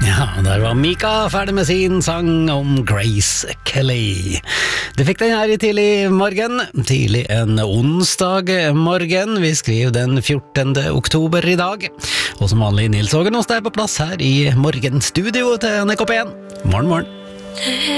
Ja, der var Mika ferdig med sin sang om Grace Kelly. Du fikk den her i tidlig morgen, tidlig en onsdag morgen. Vi skriver den 14. oktober i dag. Og som vanlig Nils Ågen hos deg på plass her i morgenstudio til NRK P1. Morgen, morgen.